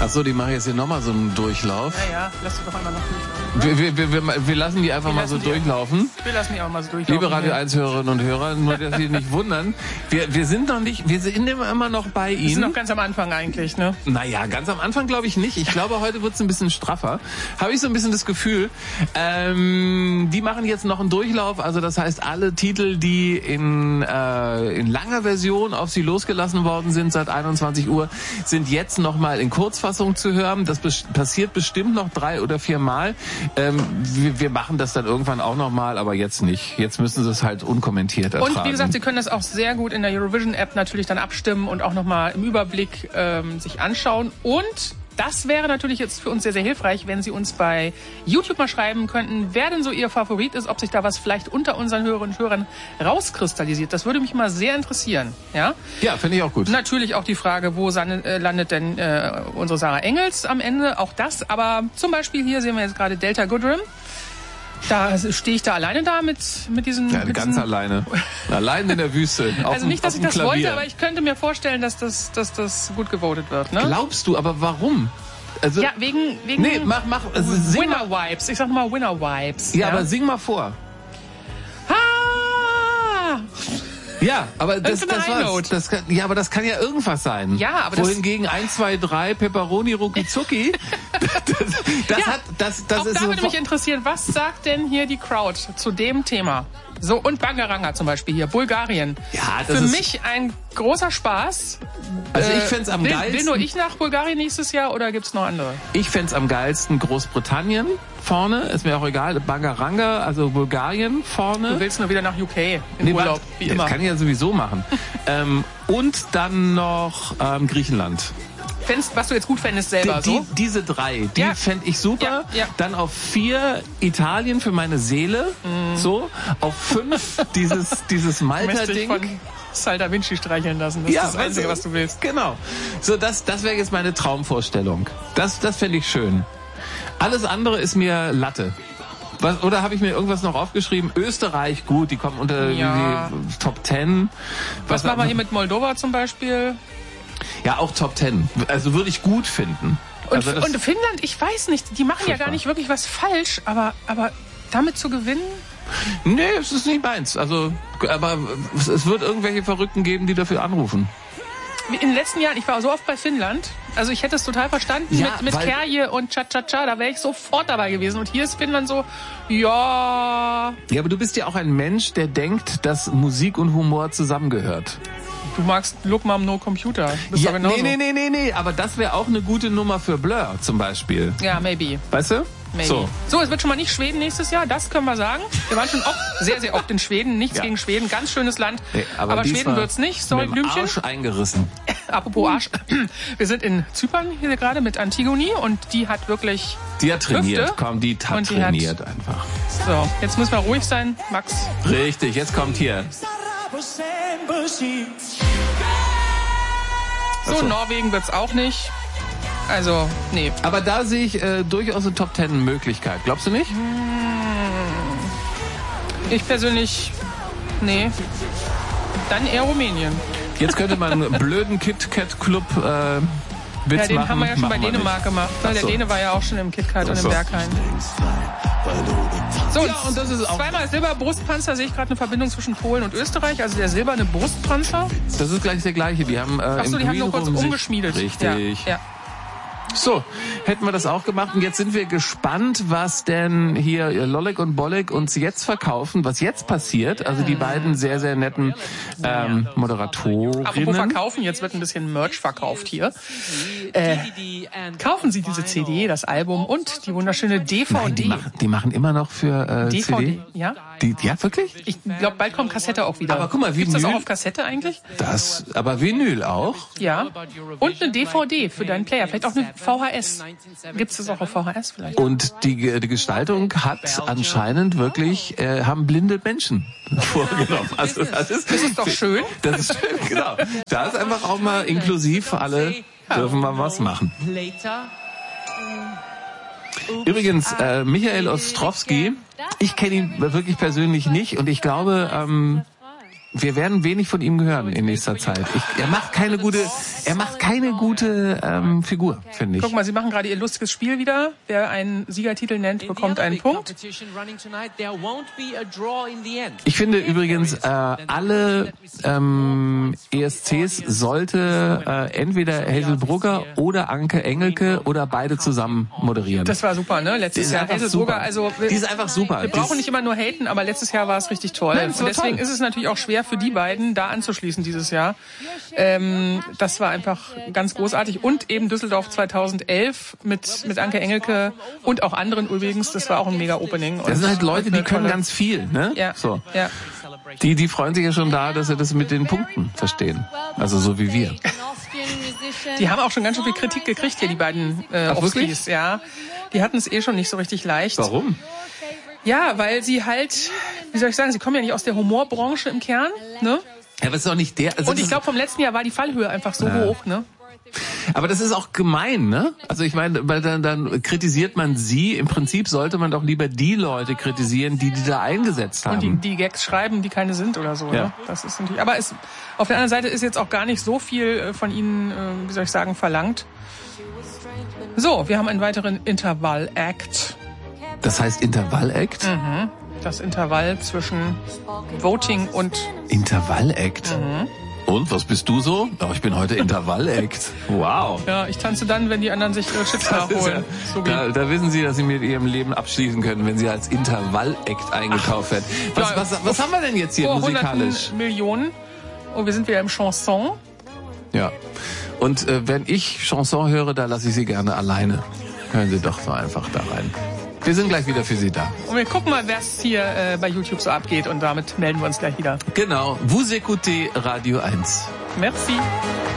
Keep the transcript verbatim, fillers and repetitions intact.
Achso, die machen jetzt hier nochmal so einen Durchlauf. Ja, ja, lass sie doch einmal noch durchlaufen. Wir, wir, wir, wir lassen die einfach wir mal so durchlaufen. Wir lassen die auch mal so durchlaufen. Liebe Radio eins Hörerinnen und Hörer, nur dass Sie nicht wundern. Wir, wir sind noch nicht, wir sind immer noch bei Ihnen. Wir sind noch ganz am Anfang eigentlich, ne? Naja, ganz am Anfang glaube ich nicht. Ich glaube, heute wird es ein bisschen straffer. Habe ich so ein bisschen das Gefühl. Ähm, die machen jetzt noch einen Durchlauf. Also das heißt, alle Titel, die in, äh, in langer Version auf Sie losgelassen worden sind seit einundzwanzig Uhr, sind jetzt nochmal in Kurzfassung zu hören. Das bes- passiert bestimmt noch drei oder vier Mal. Ähm, wir, wir machen das dann irgendwann auch nochmal, aber jetzt nicht. Jetzt müssen Sie es halt unkommentiert ertragen. Und wie gesagt, Sie können das auch sehr gut in der Eurovision-App natürlich dann abstimmen und auch nochmal im Überblick ähm, sich anschauen. Und das wäre natürlich jetzt für uns sehr, sehr hilfreich, wenn Sie uns bei YouTube mal schreiben könnten, wer denn so Ihr Favorit ist, ob sich da was vielleicht unter unseren Hörerinnen und Hörern rauskristallisiert. Das würde mich mal sehr interessieren. Ja, ja, finde ich auch gut. Natürlich auch die Frage, wo landet denn äh, unsere Sarah Engels am Ende? Auch das. Aber zum Beispiel hier sehen wir jetzt gerade Delta Goodrem. Da stehe ich da alleine da mit, mit diesen... Ja, mit ganz diesen alleine. Allein in der Wüste. Also nicht, dass ich das Klavier. wollte, aber ich könnte mir vorstellen, dass das, dass das gut gewotet wird. Ne? Glaubst du, aber warum? Also, ja, wegen... wegen nee, mach, mach... Also Winner-Vibes. Ich sag mal Winner-Vibes. Ja, ja, aber sing mal vor. Ah! Ja, aber das, das war's. Das kann, ja, aber das kann ja irgendwas sein. Ja, aber wohingegen eins, zwei, drei Pepperoni Rucki Zucki, das, das ja, hat, das, das auch ist da so. würde mich interessieren, was sagt denn hier die Crowd zu dem Thema? So, und Bangaranga zum Beispiel hier, Bulgarien. Ja, das Für ist mich ein großer Spaß. Also äh, ich fänd's am will, geilsten. Will nur ich nach Bulgarien nächstes Jahr oder gibt's noch andere? Ich fänd's am geilsten Großbritannien vorne, ist mir auch egal. Bangaranga, also Bulgarien vorne. Du willst nur wieder nach U K in nee, Urlaub, wie das immer. kann ich ja sowieso machen. ähm, und dann noch ähm, Griechenland. Fändest, was du jetzt gut fändest selber, die, so? Die, diese drei, die ja. fände ich super. Ja, ja. Dann auf vier Italien für meine Seele. Mm. So. Auf fünf dieses, dieses Malta-Ding. von Sal da Vinci streicheln lassen. Das ja, ist das Einzige, was du willst. Genau. So, das, das wäre jetzt meine Traumvorstellung. Das, das fände ich schön. Alles andere ist mir Latte. Was, oder habe ich mir irgendwas noch aufgeschrieben? Österreich, gut, die kommen unter ja. die Top Ten. Was, was machen wir hier mit Moldova zum Beispiel? Ja, auch Top Ten. Also würde ich gut finden. Und, also das und Finnland, ich weiß nicht, die machen furchtbar. Ja gar nicht wirklich was falsch, aber, aber damit zu gewinnen? Nee, es ist nicht meins. Also, aber es wird irgendwelche Verrückten geben, die dafür anrufen. In den letzten Jahren, ich war so oft bei Finnland, also ich hätte es total verstanden ja, mit, mit Kärje und Cha-Cha-Cha, da wäre ich sofort dabei gewesen. Und hier ist Finnland so, ja... Ja, aber du bist ja auch ein Mensch, der denkt, dass Musik und Humor zusammengehört. Du magst Look Mom No Computer. Bist ja, doch genauso. nee, nee, nee, nee, aber das wäre auch eine gute Nummer für Blur zum Beispiel. Ja, maybe. Weißt du? Maybe. So. so, es wird schon mal nicht Schweden nächstes Jahr, das können wir sagen. Wir waren schon oft, sehr, sehr oft in Schweden. Nichts ja. gegen Schweden, ganz schönes Land. Nee, aber aber Schweden wird's nicht. Sorry, mit dem Blümchen. Arsch eingerissen. Apropos Arsch. Wir sind in Zypern hier gerade mit Antigone und die hat wirklich Die hat trainiert, Hüfte. komm, die hat Und die trainiert hat- einfach. So, jetzt müssen wir ruhig sein, Max. Richtig, jetzt kommt hier. So, Ach so. Norwegen wird's auch nicht. Also, nee. Aber da sehe ich äh, durchaus eine Top Ten Möglichkeit. Glaubst du nicht? Ich persönlich, nee. Dann eher Rumänien. Jetzt könnte man einen blöden Kit-Kat Club äh, Witz Ja, den machen. haben wir ja schon Machen bei wir Dänemark nicht. gemacht. Ach Der so. Däne war ja auch schon im KitKat Ach und im so. Berghain. So, Ja, und das ist auch- zweimal Silberbrustpanzer, sehe ich gerade eine Verbindung zwischen Polen und Österreich. Also der silberne Brustpanzer. Das ist gleich der gleiche. Die haben äh, Achso, im die haben Green nur kurz Room sich- umgeschmiedet. Richtig. Ja, ja. So, hätten wir das auch gemacht. Und jetzt sind wir gespannt, was denn hier Lollek und Bollek uns jetzt verkaufen, was jetzt passiert. Also die beiden sehr, sehr netten ähm, Moderatorinnen. Apropos verkaufen, jetzt wird ein bisschen Merch verkauft hier. Äh, kaufen Sie diese C D, das Album und die wunderschöne D V D. Nein, die, machen, die machen immer noch für äh, D V D, C D? ja? Die, ja, wirklich? Ich glaube, bald kommt Kassette auch wieder. Aber guck mal, Gibt's das Vinyl- auch auf Kassette eigentlich? Das, aber Vinyl auch? Ja. Und eine D V D für deinen Player. Vielleicht auch eine V H S. Gibt's das auch auf V H S vielleicht? Und die, die Gestaltung hat anscheinend wirklich, äh, haben blinde Menschen vorgenommen. Also das ist, Das ist doch schön. Das ist schön, genau. Da ist einfach auch mal inklusiv alle dürfen wir was machen. Übrigens, äh, Michael Ostrowski, ich kenne ihn wirklich persönlich nicht und ich glaube, ähm, wir werden wenig von ihm hören in nächster Zeit. Ich, er macht keine gute, er macht keine gute ähm, Figur, finde ich. Guck mal, sie machen gerade ihr lustiges Spiel wieder. Wer einen Siegertitel nennt, bekommt einen Punkt. Ich finde übrigens, äh, alle ähm, E S Cs sollte äh, entweder Hazel Brugger oder Anke Engelke oder beide zusammen moderieren. Das war super, ne? Letztes Jahr Hazel Brugger, also die ist einfach super. Wir brauchen nicht immer nur haten, aber letztes Jahr war es richtig toll. Nein, und deswegen toll. ist es natürlich auch schwer für die beiden, da anzuschließen dieses Jahr. Ähm, das war einfach ganz großartig. Und eben Düsseldorf zweitausendelf mit mit Anke Engelke und auch anderen übrigens. Das war auch ein Mega-Opening. Das sind halt Leute, die können ganz viel, ne? Ja. So. Ja. Die, die freuen sich ja schon da, dass sie das mit den Punkten verstehen. Also so wie wir. Die haben auch schon ganz schön viel Kritik gekriegt hier, die beiden äh, Oscars, ja. Die hatten es eh schon nicht so richtig leicht. Warum? Ja, weil sie halt, wie soll ich sagen, sie kommen ja nicht aus der Humorbranche im Kern, ne? Ja, aber ist doch nicht der. Also und ich glaube, vom letzten Jahr war die Fallhöhe einfach so ja. hoch, ne? Aber das ist auch gemein, ne? Also ich meine, weil dann, dann kritisiert man sie. Im Prinzip sollte man doch lieber die Leute kritisieren, die die da eingesetzt haben. Und die, die Gags schreiben, die keine sind oder so. Ja. Ne? Das ist natürlich. Aber es, auf der anderen Seite ist jetzt auch gar nicht so viel von ihnen, äh, wie soll ich sagen, verlangt. So, wir haben einen weiteren Intervall-Act. Das heißt Intervall-Act? Mhm. Das Intervall zwischen Voting und... Intervall-Act? Mhm. Und, was bist du so? Oh, ich bin heute Intervall-Act. Wow. Ja, ich tanze dann, wenn die anderen sich ihre Chips nachholen. Ja, so da, da wissen Sie, dass Sie mit Ihrem Leben abschließen können, wenn Sie als Intervall-Act eingekauft werden. Was, ja, was, was, was haben wir denn jetzt hier vor musikalisch? Millionen. Oh, wir sind wieder im Chanson. Ja. Und äh, wenn ich Chanson höre, da lasse ich Sie gerne alleine. Hören Sie doch so einfach da rein. Wir sind gleich wieder für Sie da. Und wir gucken mal, was hier äh, bei YouTube so abgeht. Und damit melden wir uns gleich wieder. Genau. Vous écoutez Radio eins. Merci.